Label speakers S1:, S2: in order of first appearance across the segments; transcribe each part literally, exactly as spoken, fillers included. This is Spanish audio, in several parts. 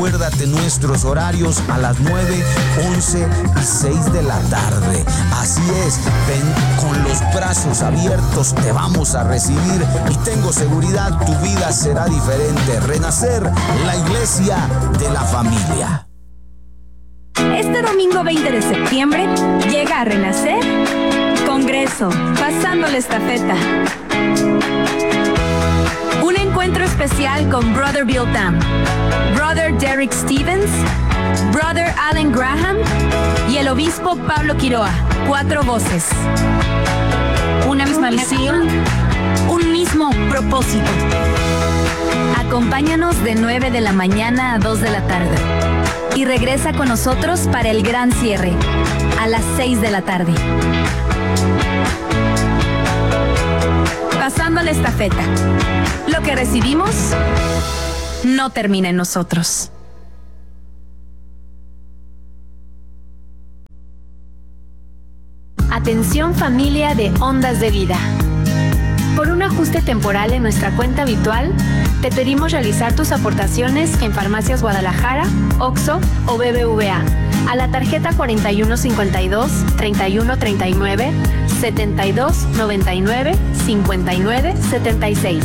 S1: Acuérdate nuestros horarios a las nueve, once y seis de la tarde. Así es, ven con los brazos abiertos, te vamos a recibir y tengo seguridad, tu vida será diferente. Renacer, la iglesia de la familia.
S2: Este domingo veinte de septiembre llega a Renacer Congreso, pasando la estafeta. Un encuentro especial con Brother Bill Tam, Brother Derek Stevens, Brother Alan Graham y el obispo Pablo Quiroa. Cuatro voces. Una misma misión, un mismo propósito. Acompáñanos de nueve de la mañana a dos de la tarde. Y regresa con nosotros para el gran cierre, a las seis de la tarde. Pasando la estafeta. Lo que recibimos no termina en nosotros. Atención familia de Ondas de Vida. Por un ajuste temporal en nuestra cuenta habitual, te pedimos realizar tus aportaciones en Farmacias Guadalajara, Oxxo o B B V A a la tarjeta cuarenta y uno cincuenta y dos, treinta y uno treinta y nueve, setenta y dos noventa y nueve, cincuenta y nueve setenta y seis.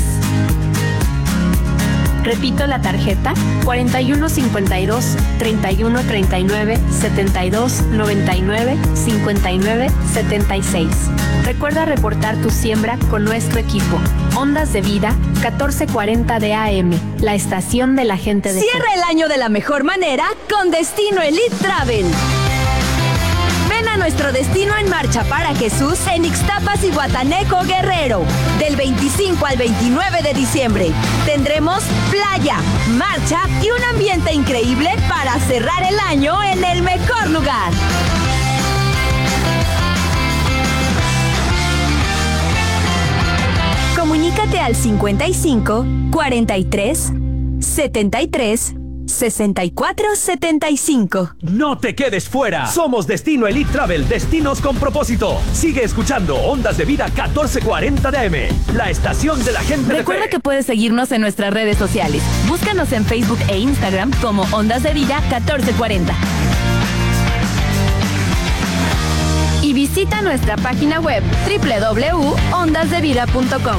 S2: Repito la tarjeta cuarenta y uno cincuenta y dos, treinta y uno treinta y nueve, setenta y dos noventa y nueve, cincuenta y nueve setenta y seis. Recuerda reportar tu siembra con nuestro equipo. Ondas de Vida, catorce cuarenta de A M, la estación de la gente de...
S3: Cierra el año de la mejor manera con Destino Elite Travel. Ven a nuestro destino en marcha para Jesús en Ixtapas y Guataneco, Guerrero. Del veinticinco al veintinueve de diciembre. Tendremos playa, marcha y un ambiente increíble para cerrar el año en el mejor lugar. Comunícate al cincuenta y cinco, cuarenta y tres, setenta y tres, sesenta y cuatro setenta y cinco.
S4: No te quedes fuera. Somos Destino Elite Travel, destinos con propósito. Sigue escuchando Ondas de Vida catorce cuarenta de A M, la estación de la gente de
S2: Recuerda
S4: fe.
S2: que puedes seguirnos en nuestras redes sociales. Búscanos en Facebook e Instagram como Ondas de Vida catorce cuarenta. Y visita nuestra página web doble u doble u doble u punto ondas de vida punto com.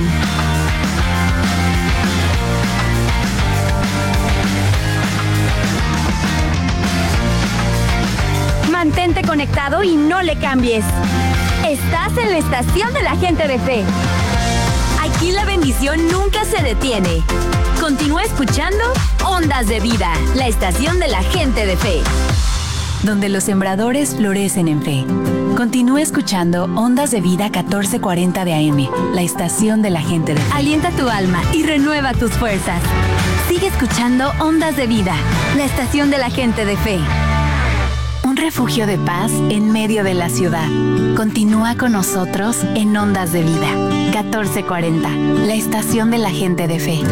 S2: Mantente conectado y no le cambies. Estás en la estación de la gente de fe. Aquí la bendición nunca se detiene. Continúa escuchando Ondas de Vida, la estación de la gente de fe, donde los sembradores florecen en fe. Continúa escuchando Ondas de Vida catorce cuarenta de A M, la estación de la gente de fe. Alienta tu alma y renueva tus fuerzas. Sigue escuchando Ondas de Vida, la estación de la gente de fe. Un refugio de paz en medio de la ciudad. Continúa con nosotros en Ondas de Vida catorce cuarenta, la estación de la gente de fe.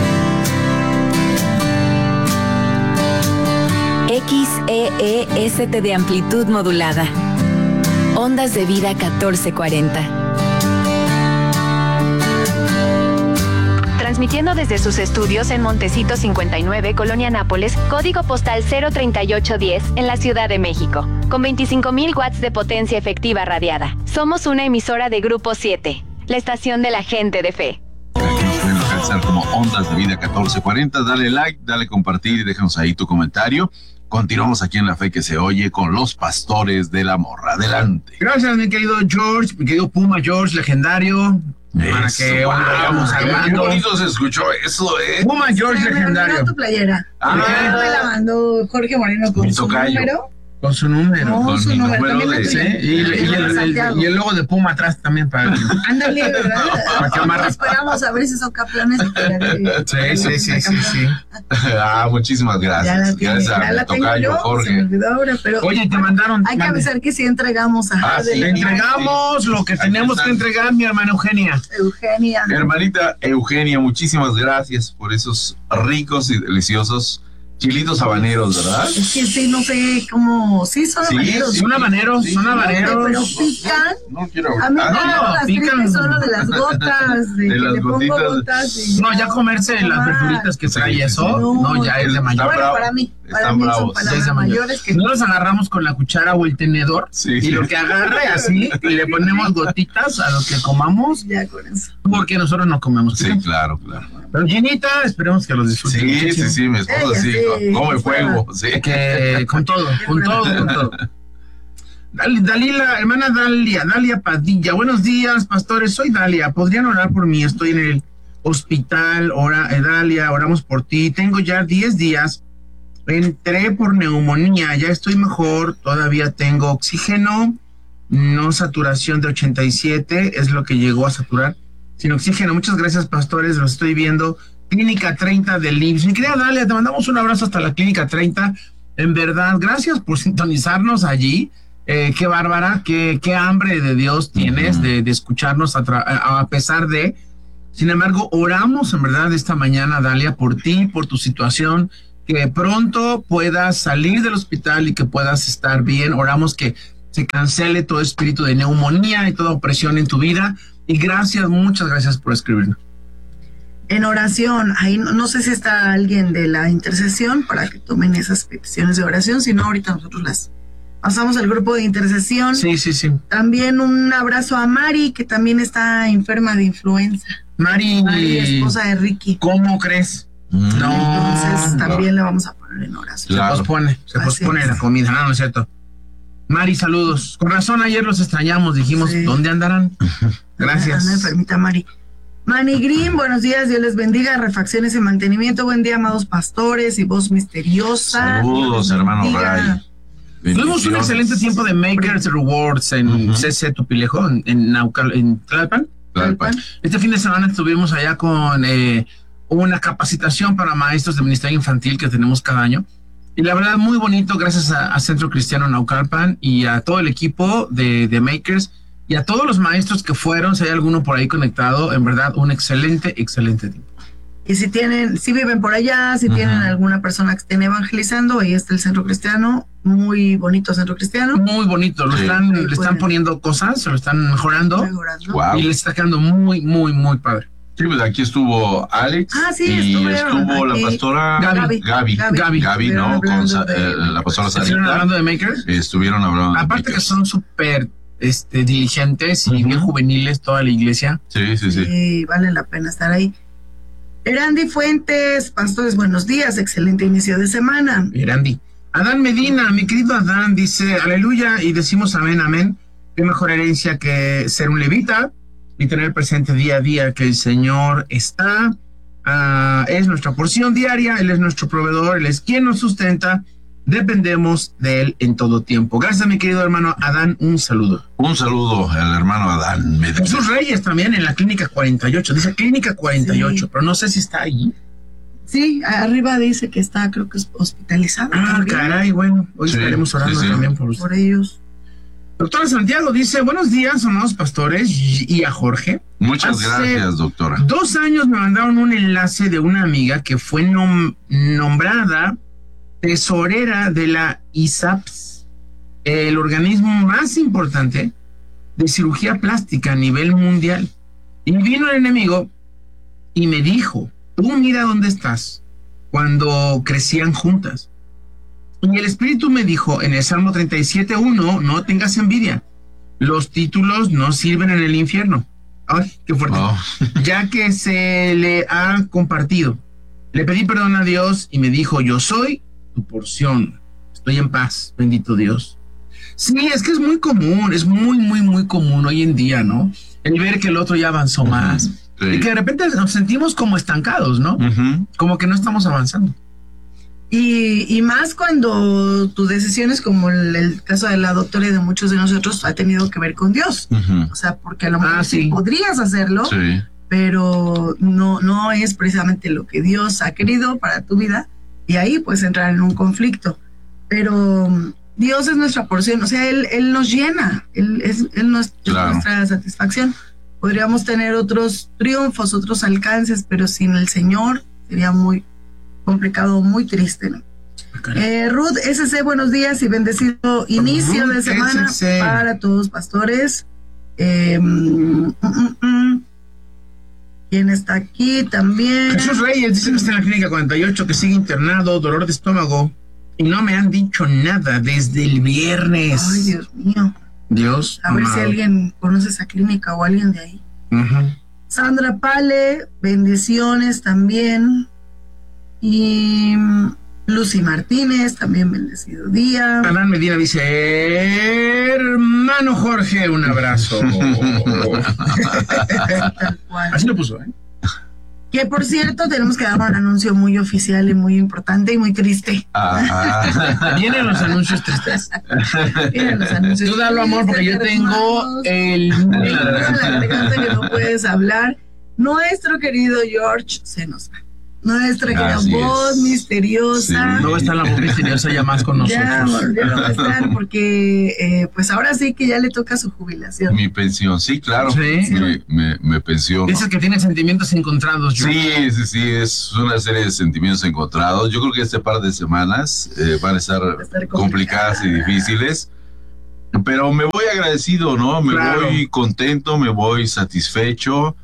S2: X E E S T de amplitud modulada. Ondas de Vida catorce cuarenta. Transmitiendo desde sus estudios en Montecito cincuenta y nueve, Colonia Nápoles, código postal cero treinta y ocho diez, en la Ciudad de México, con veinticinco mil watts de potencia efectiva radiada. Somos una emisora de Grupo siete, la estación de la gente de fe.
S5: Pueden localizar como Ondas de Vida catorce cuarenta. Dale like, dale compartir y déjanos ahí tu comentario. Continuamos aquí en La Fe que se oye con los pastores del amor. Adelante.
S6: Gracias, mi querido George, mi querido Puma George, legendario. Para
S5: Eso,
S6: que
S5: wow,
S6: hoy vayamos
S5: qué
S6: armando.
S5: bonito se escuchó eso, ¿eh?
S6: Puma George,
S7: Me
S6: legendario.
S7: mandó tu playera.
S6: Ah.
S7: Me la mandó Jorge Moreno con
S5: Mi
S7: su
S5: tocayo.
S7: número.
S6: Con su número.
S7: No,
S5: con
S7: su
S5: mi
S7: número.
S5: número
S7: También
S5: de-
S7: la
S6: Sí,
S7: tuya.
S6: y, y el, el- y el logo de Puma atrás también para...
S7: Ándale, ¿verdad?
S6: Para que amarre.
S7: Esperamos a ver si son campeones.
S6: Sí, sí, sí, sí, sí.
S5: Ah, muchísimas
S7: Ya
S5: gracias.
S7: la tiene,
S5: Gracias
S7: ya
S5: a
S7: la
S5: mi
S7: tengo
S5: tocayo,
S7: yo, se me
S5: Jorge.
S7: olvidó ahora, pero
S6: Oye, te mandaron...
S7: hay que
S6: mande.
S7: avisar que sí entregamos a
S5: Ah, sí.
S6: Le entregamos lo que tenemos que entregar, mi hermana Eugenia.
S7: Eugenia.
S5: Hermanita Eugenia, muchísimas gracias por esos ricos y deliciosos Chilitos habaneros, ¿verdad?
S7: Es que sí, no sé cómo. Sí, son
S5: Sí,
S7: habaneros.
S5: sí,
S6: Son habaneros,
S5: sí,
S6: son
S5: sí,
S6: habaneros.
S7: Pero pican.
S5: No quiero.
S7: A mí
S5: Ah,
S7: me
S5: no,
S7: dan las
S6: pican.
S7: tristes solo de las gotas. De,
S5: De
S7: que
S5: las
S7: le pongo
S5: gotitas.
S7: gotas. Y
S6: No, ya comerse
S7: no
S6: las
S7: más.
S6: verduritas que trae
S5: Sí, sí,
S6: eso,
S7: sí.
S6: no, ya es de mayor.
S7: Bueno,
S5: bravo.
S7: para mí. Para
S5: Están
S7: mí
S5: bravos.
S7: son
S6: Ya es
S7: palabras
S6: de mayor.
S7: mayores que.
S6: No los agarramos con la cuchara o el tenedor
S5: Sí,
S6: y
S5: sí.
S6: lo que agarre así y le ponemos gotitas a lo que comamos
S7: Ya con eso.
S6: porque nosotros no comemos.
S5: Sí, claro, claro.
S6: Pero Ginita, esperemos que los disfruten.
S5: Sí,
S6: muchísimo.
S5: sí, sí, mi esposa
S7: Ella
S5: sí,
S7: sí,
S5: come
S7: sí,
S5: fuego, sí.
S6: Que con todo, con todo, con todo. Dal- Dalila, hermana Dalia, Dalia Padilla. Buenos días, pastores. Soy Dalia. ¿Podrían orar por mí? Estoy en el hospital. Ora, eh, Dalia, oramos por ti. Tengo ya diez días. Entré por neumonía. Ya estoy mejor. Todavía tengo oxígeno. No saturación de ochenta y siete. Es lo que llegó a saturar. Sin oxígeno. Muchas gracias, pastores. Los estoy viendo. Clínica treinta del I M S S. Mi querida Dalia, te mandamos un abrazo hasta la Clínica treinta. En verdad, gracias por sintonizarnos allí. Eh, qué bárbara, qué, qué hambre de Dios tienes de, de escucharnos a, tra- a a pesar de. Sin embargo, oramos en verdad esta mañana, Dalia, por ti, por tu situación, que pronto puedas salir del hospital y que puedas estar bien. Oramos que se cancele todo espíritu de neumonía y toda opresión en tu vida. Y gracias, muchas gracias por escribirnos.
S7: En oración, ahí no, no sé si está alguien de la intercesión para que tomen esas peticiones de oración, si no, ahorita nosotros las pasamos al grupo de intercesión.
S6: Sí, sí, sí.
S7: También un abrazo a Mari, que también está enferma de influenza.
S6: Mari,
S7: Mari, esposa de Ricky.
S6: ¿cómo crees?
S5: Mm.
S6: No,
S7: Entonces
S6: no.
S7: también la vamos a poner en oración.
S5: Claro.
S6: Se pospone, se
S7: Así
S6: pospone
S7: es.
S6: la comida. Ah, no es cierto. Mari, saludos. Con razón, ayer los extrañamos. Dijimos,
S7: Sí.
S6: ¿dónde andarán? Gracias.
S7: Anda enfermita Mari. Mani Green, buenos días, Dios les bendiga, refacciones y mantenimiento, buen día, amados pastores y voz misteriosa.
S5: Saludos,
S7: Dios les
S5: hermano
S7: bendiga.
S5: Ray.
S6: Tuvimos un
S5: Bendiciones.
S6: excelente tiempo de Makers Rewards en
S5: Ujú.
S6: C C Tupilejo, en, en, Naucal, en Tlalpan.
S5: Tlalpan.
S6: Este fin de semana estuvimos allá con eh, una capacitación para maestros de ministerio infantil que tenemos cada año. Y la verdad, muy bonito, gracias a, a Centro Cristiano Naucalpan y a todo el equipo de, de Makers y a todos los maestros que fueron, si hay alguno por ahí conectado, en verdad, un excelente, excelente tiempo.
S7: Y si tienen, si viven por allá, si
S5: Ujú.
S7: tienen alguna persona que estén evangelizando, ahí está el Centro Cristiano, muy bonito Centro Cristiano.
S6: Muy bonito, lo
S5: Sí.
S6: están,
S7: Ahí
S6: le están
S7: pueden.
S6: poniendo cosas, se lo están mejorando
S7: Mejorando.
S5: Wow.
S6: y le está quedando muy, muy, muy padre.
S5: Sí, pues aquí estuvo Alex
S7: Ah, sí,
S5: y
S7: estuvieron
S5: estuvo la
S7: aquí.
S5: pastora
S6: Gaby.
S5: Gaby,
S7: Gaby.
S5: Gaby,
S6: Gaby.
S5: ¿no?
S7: Estuvieron
S5: Con sa-
S7: hablando de-
S5: eh, la pastora
S6: Estuvieron
S5: Sarita.
S6: hablando de Makers.
S5: Estuvieron hablando de
S6: Aparte que
S5: Makers.
S6: son súper este, diligentes y
S5: Ujú.
S6: bien juveniles toda la iglesia.
S5: Sí, sí, sí.
S7: Sí, vale la pena estar ahí. Erandi Fuentes, pastores, buenos días, excelente inicio de semana.
S6: Erandi. Adán Medina, mi querido Adán, dice aleluya y decimos amén, amén. Qué mejor herencia que ser un levita y tener presente día a día que el Señor está. ah, es nuestra porción diaria, Él es nuestro proveedor, Él es quien nos sustenta. Dependemos de Él en todo tiempo. Gracias, mi querido hermano Adán, un saludo.
S5: Un saludo al hermano Adán Medina.
S6: Jesús Reyes también en la clínica cuarenta y ocho, dice clínica cuarenta y ocho,
S7: Sí.
S6: pero no sé si está ahí.
S7: Sí, arriba dice que está, creo que es hospitalizado.
S6: Ah,
S7: también,
S6: caray, bueno, hoy
S5: Sí,
S6: estaremos orando
S5: sí, sí.
S6: también por usted.
S7: por ellos.
S6: Doctora Santiago dice, buenos días, amados pastores, y y a Jorge.
S5: Muchas
S6: Hace
S5: gracias, doctora.
S6: Dos años me mandaron un enlace de una amiga que fue nom- nombrada tesorera de la I S A P S, el organismo más importante de cirugía plástica a nivel mundial. Y vino el enemigo y me dijo, tú mira dónde estás, cuando crecían juntas. Y el Espíritu me dijo en el Salmo treinta y siete uno, no tengas envidia, los títulos no sirven en el infierno. Ay, qué fuerte.
S5: Oh,
S6: Ya que se le ha compartido. Le pedí perdón a Dios y me dijo, yo soy tu porción. Estoy en paz, bendito Dios. Sí, es que es muy común, es muy, muy, muy común hoy en día, ¿no? El ver que el otro ya avanzó más.
S5: sí.
S6: Y que de repente nos sentimos como estancados, ¿no?
S5: Ujú.
S6: Como que no estamos avanzando.
S7: Y, y más cuando tus decisiones, como el, el caso de la doctora y de muchos de nosotros, ha tenido que ver con Dios.
S5: Ujú.
S7: O sea, porque a lo mejor
S6: Ah,
S7: sí
S6: sí.
S7: podrías hacerlo,
S5: Sí.
S7: pero no, no es precisamente lo que Dios ha querido para tu vida, y ahí puedes entrar en un conflicto. Pero mm, Dios es nuestra porción, o sea, Él, él nos llena, Él es, él nos, es
S5: Claro.
S7: nuestra satisfacción. Podríamos tener otros triunfos, otros alcances, pero sin el Señor sería muy, complicado, muy triste, ¿no? Eh, Ruth S C, buenos días y bendecido inicio
S6: Ruth
S7: de semana
S6: S C.
S7: para todos, pastores. Eh, mm, mm, mm. ¿Quién está aquí también?
S6: Jesús Reyes dice que está en la clínica cuarenta y ocho, que sigue internado, dolor de estómago, y no me han dicho nada desde el viernes.
S7: Ay, Dios mío.
S6: Dios.
S7: A ver
S6: amado.
S7: si alguien conoce esa clínica o alguien de ahí.
S6: Ujú.
S7: Sandra Pale, bendiciones también. Y mm, Lucy Martínez, también bendecido día.
S6: Adán Medina dice, hermano Jorge, un abrazo.
S7: Tal cual.
S6: Así lo puso, ¿eh?
S7: Que por cierto, tenemos que dar un anuncio muy oficial y muy importante y muy triste.
S5: Ajá.
S6: Vienen los anuncios tristes.
S7: Miren los anuncios
S6: Tú dalo, amor, porque yo
S7: tristes,
S6: tengo
S7: hermanos.
S6: el...
S7: El agregante que no puedes hablar. Nuestro querido George se nos va. Nuestra querida
S5: Así
S7: voz
S5: es.
S7: misteriosa.
S5: Sí.
S6: No va a estar la voz misteriosa ya más con
S7: Ya
S6: nosotros.
S7: volvieron a estar porque eh, pues ahora sí que ya le toca su jubilación.
S5: Mi pensión, sí, claro.
S6: Sí.
S5: Me, me, me pensiono.
S6: Dices que tiene sentimientos encontrados, yo.
S5: Sí, sí, sí, es una serie de sentimientos encontrados. Yo creo que este par de semanas eh, van a estar,
S7: Va a estar
S5: complicadas y difíciles, pero me voy agradecido, ¿no? Me
S6: Claro.
S5: voy contento, me voy satisfecho,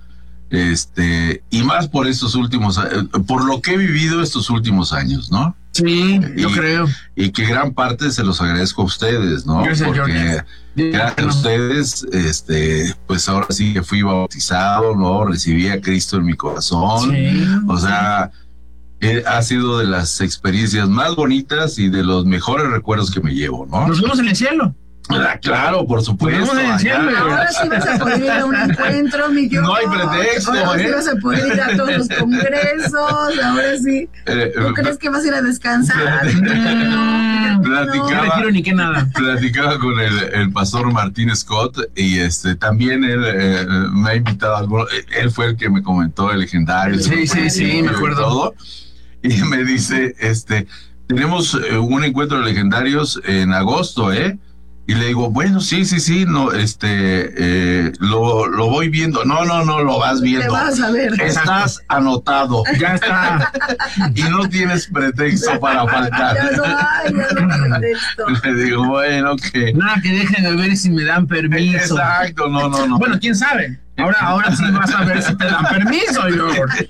S5: este, y más por estos últimos, eh, por lo que he vivido estos últimos años, ¿no?
S6: Sí, yo
S5: Y-
S6: creo.
S5: Y que gran parte se los agradezco a ustedes, ¿no?
S6: Gracias,
S5: Porque
S6: George.
S5: gracias a ustedes, este, pues ahora sí que fui bautizado, ¿no? Recibí a Cristo en mi corazón.
S6: Sí.
S5: O sea, eh, ha sido de las experiencias más bonitas y de los mejores recuerdos que me llevo, ¿no?
S6: Nos vemos en el cielo.
S5: Ah, claro, por supuesto.
S6: Nos vemos en el
S5: allá.
S6: cielo.
S7: Ahora sí vas a poder ir a un encuentro, mi George.
S5: No hay pretexto,
S7: Ahora sí
S5: ¿eh?
S7: vas a poder ir a todos los congresos. Ahora sí.
S5: Eh,
S7: ¿No
S5: eh,
S7: crees que vas a ir a descansar?
S6: Mm,
S5: Platicaba.
S6: No retiro ni que nada.
S5: Platicaba con el, el pastor Martín Scott y este también él eh, me ha invitado a alguno, él fue el que me comentó el legendario.
S6: Sí, sí, sí, me
S5: y
S6: acuerdo.
S5: todo, y me dice, este, tenemos eh, un encuentro de legendarios en agosto, ¿eh? Y le digo, bueno, sí, sí, sí, no, este, eh, lo, lo voy viendo. No, no, no, lo vas
S7: Te
S5: viendo.
S7: vas a ver.
S5: Estás anotado
S6: Ya está.
S5: y no tienes pretexto para
S7: Ya
S5: faltar.
S7: no hay, ya no hay pretexto.
S5: Le digo, bueno, que...
S6: Nada, que dejen de ver si me dan permiso.
S5: Exacto, no, no, no.
S6: Bueno, quién sabe. Ahora, ahora sí vas a ver si te dan permiso, George.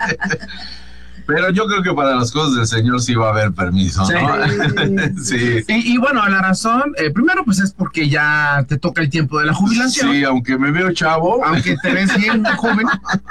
S5: Pero yo creo que para las cosas del Señor sí va a haber permiso,
S6: Sí.
S5: ¿no? Sí.
S6: Y, y bueno, la razón, eh, primero pues es porque ya te toca el tiempo de la jubilación.
S5: Sí, aunque me veo chavo.
S6: Aunque te ves bien joven.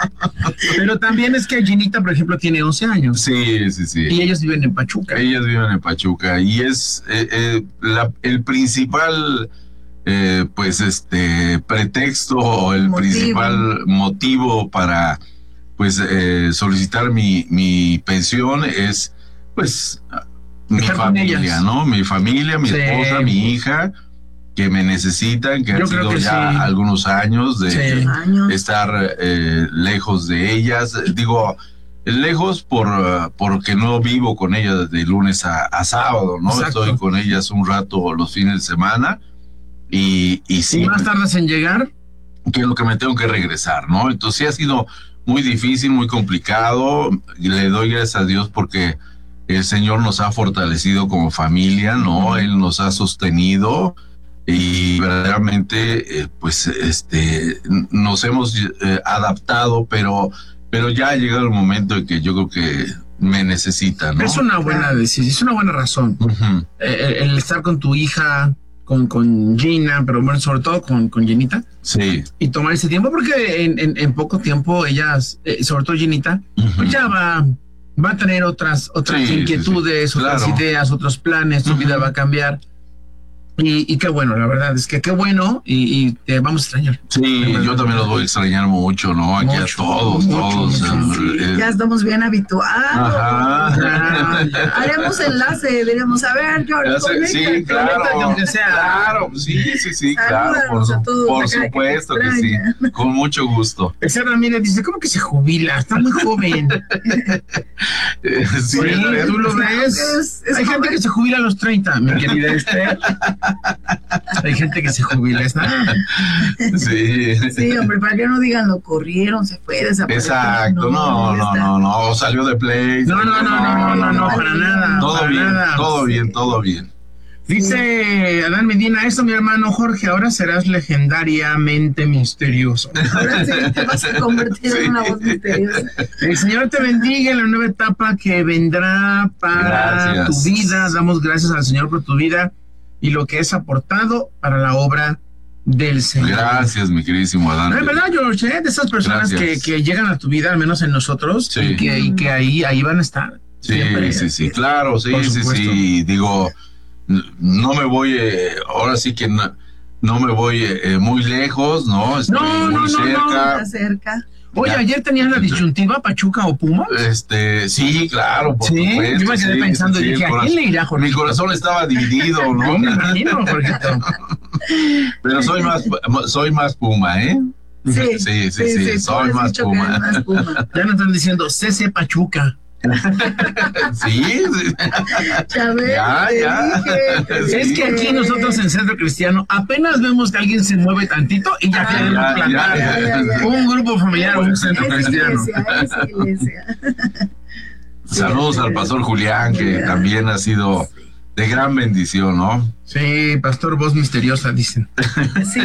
S6: Pero también es que Ginita, por ejemplo, tiene once años.
S5: Sí, sí, sí.
S6: Y ellos viven en Pachuca.
S5: Ellas viven en Pachuca y es eh, eh, la- el principal, eh, pues, este pretexto o el
S7: Motivo.
S5: principal motivo para, pues, eh, solicitar mi, mi pensión es, pues, mi
S6: Estar con
S5: familia,
S6: ellas.
S5: ¿no? Mi familia, mi
S6: Sí.
S5: esposa, mi hija, que me necesitan, que
S6: Yo
S5: han
S6: creo
S5: sido
S6: que
S5: ya
S6: sí.
S5: algunos años de
S6: Sí.
S7: Años.
S5: estar eh, lejos de ellas. Digo, lejos por uh, porque no vivo con ellas de lunes a, a sábado, ¿no?
S6: Exacto.
S5: Estoy con ellas un rato los fines de semana y, y sí,
S6: Si más tardas en llegar,
S5: que es lo que me tengo que regresar, ¿no? Entonces sí ha sido muy difícil, muy complicado. Y le doy gracias a Dios porque el Señor nos ha fortalecido como familia, ¿no? Él nos ha sostenido y verdaderamente, eh, pues, este, nos hemos eh, adaptado, pero, pero ya ha llegado el momento en que yo creo que me necesita, ¿no?
S6: es una buena decisión, es una buena razón.
S5: Ujú.
S6: Eh, el estar con tu hija, con, con Gina, pero bueno, sobre todo con, con Ginita,
S5: Sí.
S6: y tomar ese tiempo, porque en, en, en poco tiempo ellas, eh, sobre todo Ginita,
S5: Ujú.
S6: pues ya va, va a tener otras, otras
S5: Sí, sí,
S6: inquietudes,
S5: sí.
S6: otras
S5: Claro.
S6: ideas, otros planes, su
S5: Ujú.
S6: vida va a cambiar. Y, y qué bueno, la verdad es que qué bueno, y, y te vamos a extrañar.
S5: Sí, yo también los voy a extrañar mucho, ¿no? Aquí a
S6: Mucho,
S5: todos,
S6: mucho,
S5: todos.
S6: mucho,
S5: eh, eh,
S7: Ya estamos bien habituados.
S5: Ajá.
S7: Haremos enlace, diríamos, a ver, George,
S5: Ya sé, sí,
S7: conéctate.
S5: claro,
S6: conéctate aunque sea.
S5: claro, sí, sí, sí, claro, por,
S7: Salúdanos
S5: su-
S7: a todos
S5: por
S7: acá, que
S5: supuesto
S7: te
S5: que sí,
S7: extrañan.
S5: con mucho gusto.
S6: Excel Ramírez dice, ¿cómo que se jubila? Está muy joven.
S5: Eh, sí,
S6: Sí,
S5: es-
S6: tú lo
S7: Es-
S6: ves.
S7: es- es
S6: Hay gente
S7: joven.
S6: que se jubila a los treinta, mi querida Esther. Hay gente que se jubila, ¿está?
S5: Sí.
S7: Sí, hombre, para que no digan lo corrieron, se fue, desapareció.
S5: Exacto, no, no, no, no, salió de play.
S6: No, no, no, no, no, no, para nada.
S5: Todo bien, todo bien, todo bien.
S6: Dice Adán Medina, eso mi hermano Jorge, ahora serás legendariamente misterioso.
S7: Ahora sí te vas a convertir en una voz misteriosa.
S6: El Señor te bendiga en la nueva etapa que vendrá para
S5: Gracias.
S6: tu vida. Damos gracias al Señor por tu vida y lo que es aportado para la obra del Señor.
S5: Gracias, mi queridísimo Adán.
S6: No, es verdad, George, ¿eh? De esas personas que, que llegan a tu vida, al menos en nosotros,
S5: Sí.
S6: y, que, y que ahí, ahí van a estar.
S5: Sí,
S6: Siempre.
S5: sí, sí, claro, sí,
S6: Por
S5: sí,
S6: supuesto.
S5: sí. Digo, n- no me voy, eh, ahora sí que no, no me voy eh, muy lejos, ¿no? Estoy
S6: No, no,
S5: muy
S6: no, no.
S5: cerca.
S7: Está cerca.
S6: Oye,
S5: Ya.
S6: ayer tenías la disyuntiva Pachuca o Puma.
S5: Este, sí, claro, por
S6: Sí,
S5: supuesto.
S6: yo me quedé
S5: sí,
S6: pensando
S5: sí,
S6: y dije,
S5: el
S6: ¿a
S5: corazón-
S6: quién le irá, Jorge?
S5: Mi corazón estaba dividido,
S6: No
S5: ¿no?
S6: me imagino, Jorgito.
S5: Pero soy más, soy más Puma, ¿eh?
S7: Sí,
S5: Sí, sí, sí,
S7: tú
S5: soy
S7: has
S5: más
S7: dicho que
S5: Puma.
S7: eres más Puma.
S6: Ya nos están diciendo C C Pachuca.
S5: Sí, sí.
S7: Ya ves,
S5: Ya,
S7: te
S5: ya.
S7: dije, te
S5: Sí.
S6: Es que aquí
S7: dije.
S6: nosotros en Centro Cristiano apenas vemos que alguien se mueve tantito y ya
S7: Ah,
S6: queremos
S5: ya,
S6: plantar
S5: ya,
S7: ya, ya.
S6: un grupo familiar o un centro
S7: Es
S6: cristiano.
S7: iglesia, es iglesia.
S5: Saludos al pastor Julián, que
S7: Ya.
S5: también ha sido de gran bendición, ¿no?
S6: Sí, pastor, voz misteriosa, dicen.
S7: Sí.